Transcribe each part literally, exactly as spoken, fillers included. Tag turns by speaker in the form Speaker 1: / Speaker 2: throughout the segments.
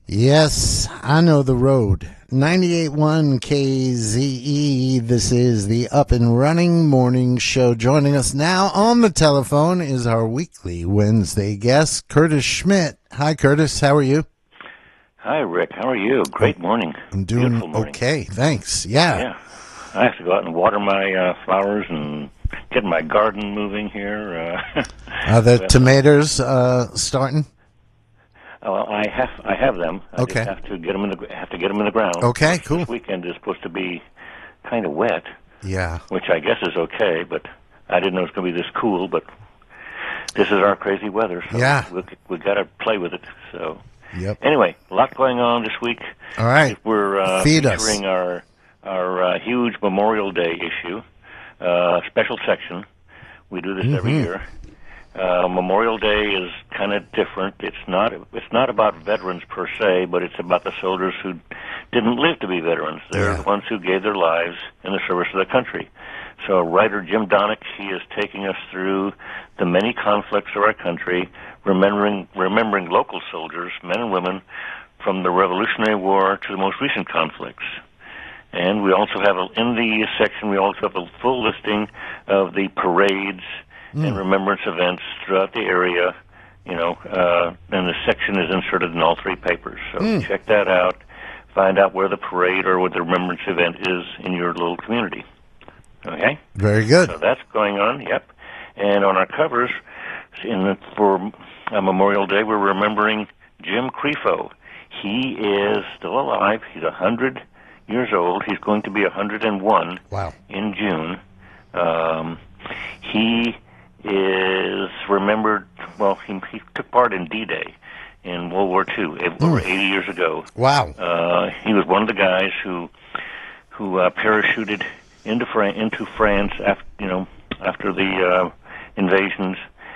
Speaker 1: Yes, I know the road. ninety-eight point one K Z E. This is the Up and Running Morning Show. Joining us now on the telephone is our weekly Wednesday guest, Curtis Schmidt. Hi, Curtis. How are you?
Speaker 2: Hi, Rick. How are you? Great morning.
Speaker 1: I'm doing
Speaker 2: morning.
Speaker 1: okay. Thanks. Yeah.
Speaker 2: Yeah. I have to go out and water my uh, flowers and get my garden moving here. Uh,
Speaker 1: Are the tomatoes uh, starting?
Speaker 2: Well, I have I have them. I
Speaker 1: Okay.
Speaker 2: just have to get them in the have to get them in the ground.
Speaker 1: Okay,
Speaker 2: This-
Speaker 1: cool.
Speaker 2: This weekend is supposed to be kind of wet,
Speaker 1: Yeah.
Speaker 2: which I guess is okay. But I didn't know it was going to be this cool. But this is our crazy weather, so
Speaker 1: Yeah.
Speaker 2: we we got to play with it. So
Speaker 1: Yep.
Speaker 2: anyway, a lot going on this week.
Speaker 1: All right.
Speaker 2: We're uh,
Speaker 1: Feed us.
Speaker 2: featuring our our uh, huge Memorial Day issue, uh, special section. We do this every
Speaker 1: Mhm.
Speaker 2: year. Uh, Memorial Day is kind of different. It's not it's not about veterans per se, but it's about the soldiers who didn't live to be veterans. They're
Speaker 1: Yeah.
Speaker 2: the ones who gave their lives in the service of the country. So writer Jim Donnick, he is taking us through the many conflicts of our country, remembering remembering local soldiers, men and women, from the Revolutionary War to the most recent conflicts. And we also have, a, in the section, we also have a full listing of the parades and remembrance events throughout the area, you know, uh, and the section is inserted in all three papers. So check that out. Find out where the parade or what the remembrance event is in your little community. Okay?
Speaker 1: Very good.
Speaker 2: So that's going on, yep. And on our covers, in the, for uh, Memorial Day, we're remembering Jim Crefo. He is still alive. He's one hundred years old. He's going to be one hundred one
Speaker 1: Wow.
Speaker 2: in June. Um, he is remembered, well, he, he took part in D-Day in World War Two, over eighty years ago.
Speaker 1: Wow.
Speaker 2: Uh, he was one of the guys who who uh, parachuted into Fran- into France after you know after the uh, invasions.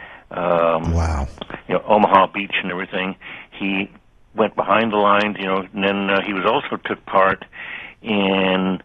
Speaker 2: Um,
Speaker 1: Wow.
Speaker 2: You know, Omaha Beach and everything. He went behind the lines, you know, and then uh, he was also took part in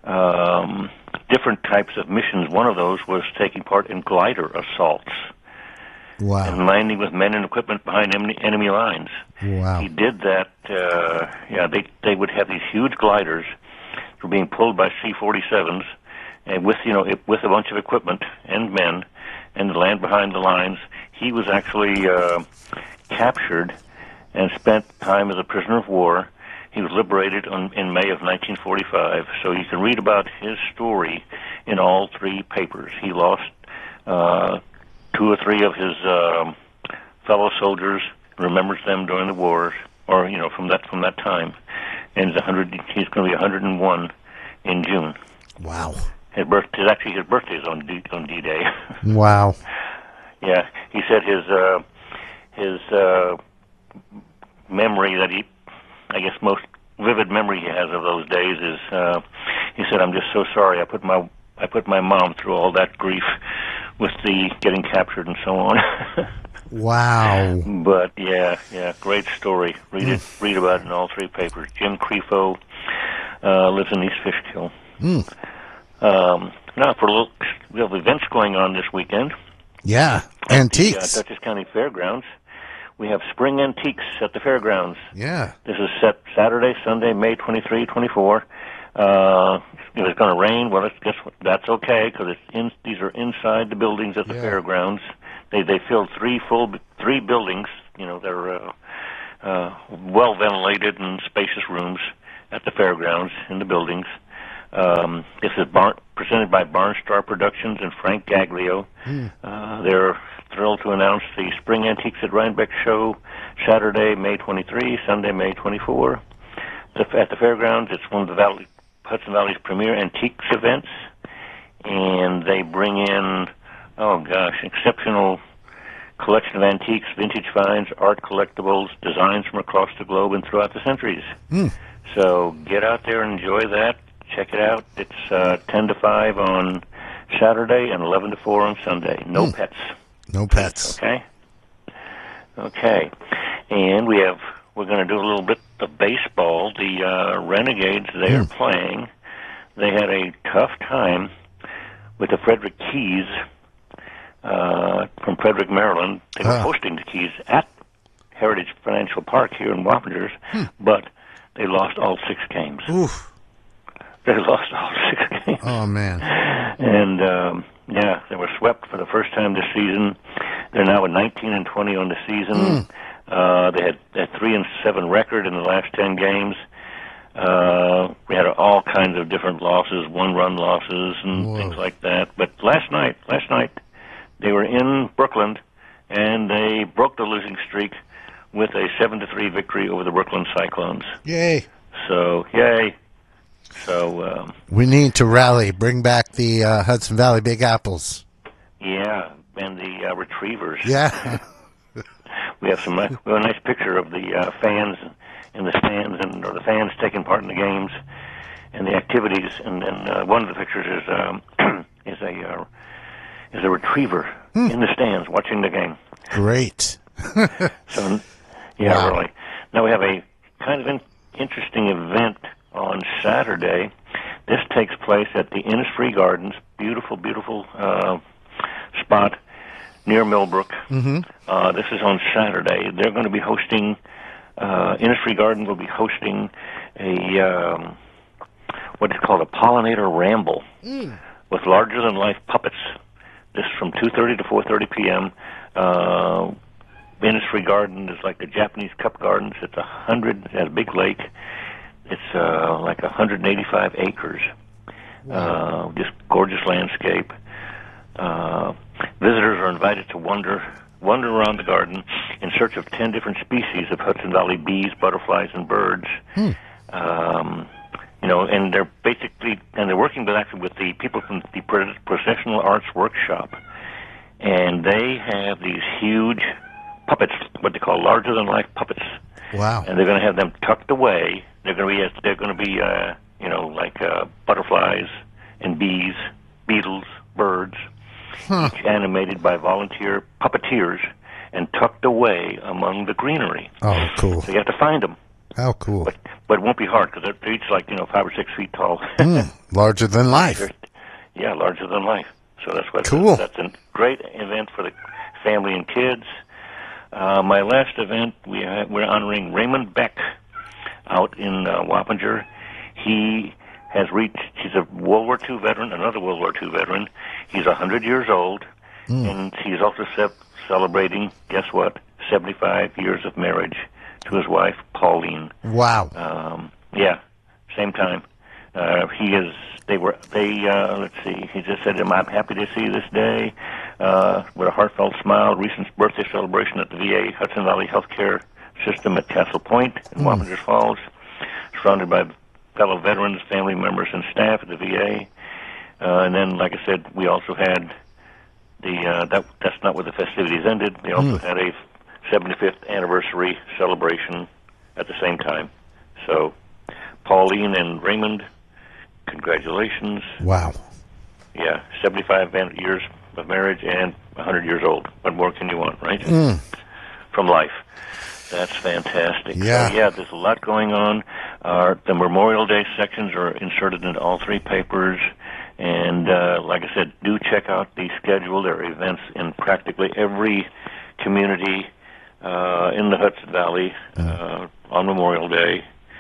Speaker 2: um, different types of missions. One of those was taking part in glider assaults and
Speaker 1: Wow.
Speaker 2: landing with men and equipment behind enemy, enemy lines.
Speaker 1: Wow.
Speaker 2: He did that. Uh, yeah, they they would have these huge gliders were being pulled by C forty-sevens, and with you know it, with a bunch of equipment and men, and land behind the lines. He was actually uh, captured and spent time as a prisoner of war. He was liberated on, in May of nineteen forty-five. So you can read about his story in all three papers. He lost uh, two or three of his um, fellow soldiers, remembers them during the wars, or you know from that from that time. And he's one hundred. He's going to be one hundred one in June.
Speaker 1: Wow.
Speaker 2: His birth is actually his birthday is on D, on D-Day.
Speaker 1: Wow.
Speaker 2: Yeah, he said his uh, his uh, memory that he, I guess, most vivid memory he has of those days is uh, he said, "I'm just so sorry. I put my I put my mom through all that grief with the getting captured and so on."
Speaker 1: Wow.
Speaker 2: But yeah, yeah, great story. Read it. Read about it in all three papers. Jim Crefo uh, lives in East Fishkill.
Speaker 1: Mm.
Speaker 2: Um, now for a little, we have events going on this weekend.
Speaker 1: Yeah.
Speaker 2: At
Speaker 1: Antiques.
Speaker 2: the uh, Dutchess County Fairgrounds. We have Spring Antiques at the fairgrounds.
Speaker 1: Yeah.
Speaker 2: This is set Saturday, Sunday, May twenty-third, twenty-fourth. Uh, if it's going to rain, well, it's, guess what? That's okay because it's in, these are inside the buildings at the
Speaker 1: Yeah.
Speaker 2: fairgrounds. They they filled three full three buildings. You know, they're uh, uh, well ventilated and spacious rooms at the fairgrounds in the buildings. Um, this is Bar- presented by Barnstar Productions and Frank Gaglio.
Speaker 1: Mm.
Speaker 2: Uh, they're thrilled to announce the Spring Antiques at Rhinebeck show Saturday, May twenty-third, Sunday, May twenty-fourth. The, at the fairgrounds, it's one of the Valley, Hudson Valley's premier antiques events, and they bring in, oh gosh, exceptional collection of antiques, vintage finds, art collectibles, designs from across the globe and throughout the centuries.
Speaker 1: Mm.
Speaker 2: So get out there and enjoy that. Check it out. It's uh, ten to five on Saturday and eleven to four on Sunday. No
Speaker 1: Mm.
Speaker 2: pets.
Speaker 1: No pets.
Speaker 2: Okay? Okay. And we have, we're going to do a little bit of baseball. The uh, Renegades, they
Speaker 1: Mm.
Speaker 2: are playing. They had a tough time with the Frederick Keys uh, from Frederick, Maryland. They were
Speaker 1: Ah.
Speaker 2: hosting the Keys at Heritage Financial Park here in Wappingers, hmm. but they lost all six games.
Speaker 1: Oof.
Speaker 2: They lost all six games.
Speaker 1: Oh, man.
Speaker 2: And, um, yeah, they were swept for the first time this season. They're now at nineteen and twenty on the season. Mm. Uh, they had a three and seven record in the last ten games. Uh, we had all kinds of different losses, one-run losses and Whoa. things like that. But last night, last night, they were in Brooklyn, and they broke the losing streak with a seven to three victory over the Brooklyn Cyclones.
Speaker 1: Yay.
Speaker 2: So, yay. So um,
Speaker 1: we need to rally, bring back the uh, Hudson Valley Big Apples.
Speaker 2: Yeah, and the uh, Retrievers.
Speaker 1: Yeah.
Speaker 2: we have some. Uh, we have a nice picture of the uh, fans in the stands, and or the fans taking part in the games and the activities. And then uh, one of the pictures is um, is a uh, is a Retriever hmm. in the stands watching the game.
Speaker 1: Great.
Speaker 2: so, yeah,
Speaker 1: wow.
Speaker 2: really. Now we have a kind of in- interesting event on Saturday. This takes place at the Innisfree Gardens, beautiful, beautiful uh, spot near Millbrook.
Speaker 1: Mm-hmm.
Speaker 2: Uh, this is on Saturday. They're going to be hosting, uh, Innisfree Garden will be hosting a, um, what is called a pollinator ramble mm. with larger-than-life puppets. This is from two thirty to four thirty p.m. Uh, Innisfree Garden is like the Japanese Cup Gardens. It's a hundred, it has a big lake. It's uh, like one hundred eighty-five acres. Wow. Uh, just gorgeous landscape. Uh, visitors are invited to wander wander around the garden in search of ten different species of Hudson Valley bees, butterflies, and birds. Hmm. Um, you know, and they're basically and they're working with actually with the people from the Processional Arts Workshop, and they have these huge puppets, what they call larger-than-life puppets.
Speaker 1: Wow!
Speaker 2: And they're going to have them tucked away. They're going to be they're going to be uh, you know like uh, butterflies and bees, beetles, birds, huh. each animated by volunteer puppeteers and tucked away among the greenery.
Speaker 1: Oh, cool!
Speaker 2: So you have to find them.
Speaker 1: How cool!
Speaker 2: But but it won't be hard because they're, they're each like you know five or six feet tall.
Speaker 1: mm, larger than life.
Speaker 2: They're, yeah, larger than life. So that's what
Speaker 1: cool.
Speaker 2: That's a great event for the family and kids. Uh, my last event, we ha- we're honoring Raymond Beck out in uh, Wappinger. He has reached, he's a World War Two veteran, another World War Two veteran. He's one hundred years old, mm. and he's also ce- celebrating, guess what, seventy-five years of marriage to his wife, Pauline.
Speaker 1: Wow.
Speaker 2: Um, yeah, same time. Uh, he is, they were, they, uh, let's see, he just said, I'm happy to see you this day. Uh, with a heartfelt smile, recent birthday celebration at the V A Hudson Valley Healthcare System at Castle Point in mm. Wappingers Falls, surrounded by fellow veterans, family members, and staff at the V A. Uh, and then, like I said, we also had the, uh, that, that's not where the festivities ended. They also mm. had a seventy-fifth anniversary celebration at the same time. So, Pauline and Raymond, congratulations.
Speaker 1: Wow.
Speaker 2: Yeah, seventy-five years of marriage and one hundred years old. What more can you want, right?
Speaker 1: Mm.
Speaker 2: From life. That's fantastic.
Speaker 1: Yeah.
Speaker 2: So, yeah, there's a lot going on. Uh, the Memorial Day sections are inserted into all three papers. And uh, like I said, do check out the schedule. There are events in practically every community uh, in the Hudson Valley uh, on Memorial Day.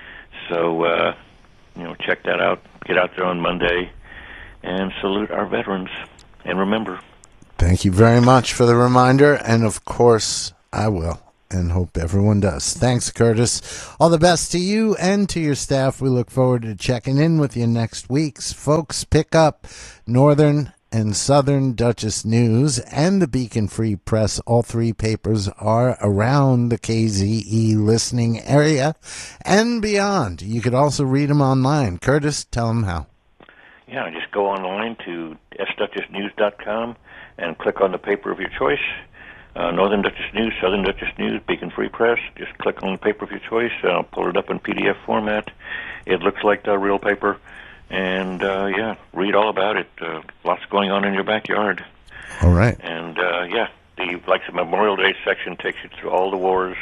Speaker 2: So, uh, you know, check that out. Get out there on Monday and salute our veterans. And remember.
Speaker 1: Thank you very much for the reminder. And, of course, I will. And hope everyone does. Thanks, Curtis. All the best to you and to your staff. We look forward to checking in with you next week. Folks, pick up Northern and Southern Dutchess News and the Beacon Free Press. All three papers are around the K Z E listening area and beyond. You could also read them online. Curtis, tell them how.
Speaker 2: Yeah, just go online to s dutchess news dot com and click on the paper of your choice. Uh, Northern Dutchess News, Southern Dutchess News, Beacon Free Press. Just click on the paper of your choice. I'll pull it up in P D F format. It looks like the real paper. And, uh, yeah, read all about it. Uh, lots going on in your backyard.
Speaker 1: All right.
Speaker 2: And, uh, yeah, the like the Memorial Day section takes you through all the wars.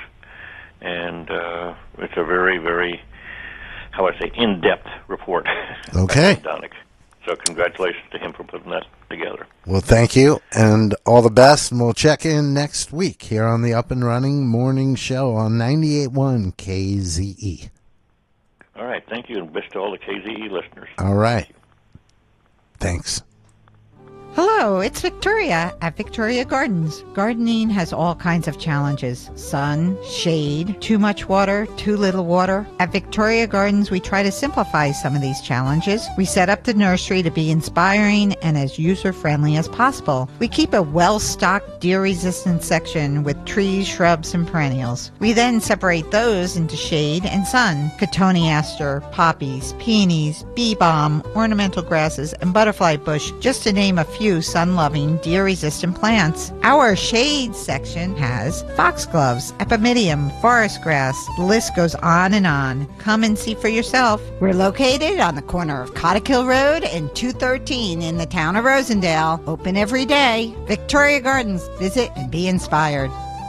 Speaker 2: And uh, it's a very, very, how would I say, in-depth report.
Speaker 1: Okay.
Speaker 2: Donick. So congratulations to him for putting that together.
Speaker 1: Well, thank you, and all the best, and we'll check in next week here on the Up and Running Morning Show on ninety-eight point one K Z E.
Speaker 2: All right, thank you, and best to all the K Z E listeners.
Speaker 1: All right. Thanks.
Speaker 3: Hello, it's Victoria at Victoria Gardens. Gardening has all kinds of challenges. Sun, shade, too much water, too little water. At Victoria Gardens, we try to simplify some of these challenges. We set up the nursery to be inspiring and as user-friendly as possible. We keep a well-stocked deer-resistant section with trees, shrubs, and perennials. We then separate those into shade and sun. Cotoneaster, poppies, peonies, bee balm, ornamental grasses, and butterfly bush, just to name a few sun-loving, deer-resistant plants. Our shade section has foxgloves, epimedium, forest grass. The list goes on and on. Come and see for yourself. We're located on the corner of Cottikill Road and two thirteen in the town of Rosendale. Open every day. Victoria Gardens. Visit and be inspired.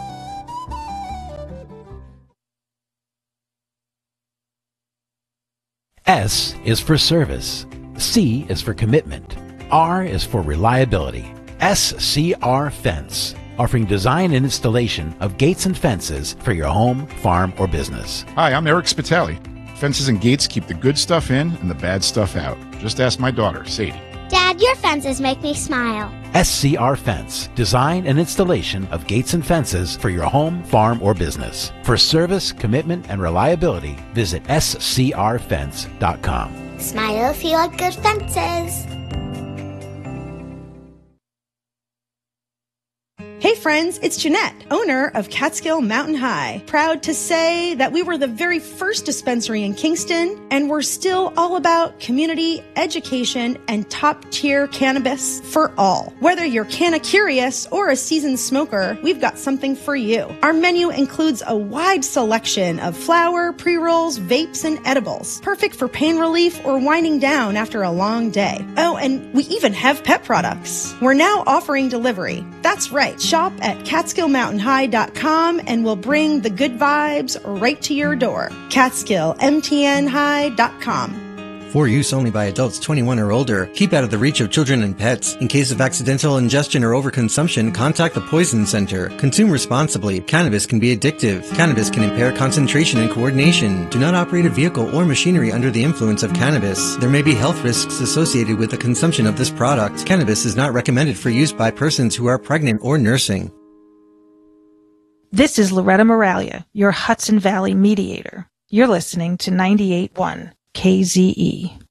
Speaker 4: S is for service. C is for commitment. R is for reliability. S C R Fence, offering design and installation of gates and fences for your home, farm, or business.
Speaker 5: Hi, I'm Eric Spitali. Fences and gates keep the good stuff in and the bad stuff out. Just ask my daughter, Sadie.
Speaker 6: Dad, your fences make me smile.
Speaker 4: S C R Fence, design and installation of gates and fences for your home, farm, or business. For service, commitment, and reliability, visit S C R fence dot com.
Speaker 6: Smile if you like good fences.
Speaker 7: Hey friends, it's Jeanette, owner of Catskill Mountain High. Proud to say that we were the very first dispensary in Kingston, and we're still all about community, education, and top-tier cannabis for all. Whether you're canna-curious or a seasoned smoker, we've got something for you. Our menu includes a wide selection of flower, pre-rolls, vapes, and edibles, perfect for pain relief or winding down after a long day. Oh, and we even have pet products. We're now offering delivery. That's right. Shop at Catskill Mountain High dot com and we'll bring the good vibes right to your door. Catskill M T N High dot com.
Speaker 8: For use only by adults twenty-one or older. Keep out of the reach of children and pets. In case of accidental ingestion or overconsumption, contact the Poison Center. Consume responsibly. Cannabis can be addictive. Cannabis can impair concentration and coordination. Do not operate a vehicle or machinery under the influence of cannabis. There may be health risks associated with the consumption of this product. Cannabis is not recommended for use by persons who are pregnant or nursing.
Speaker 9: This is Loretta Moralia, your Hudson Valley mediator. You're listening to ninety-eight point one K Z E.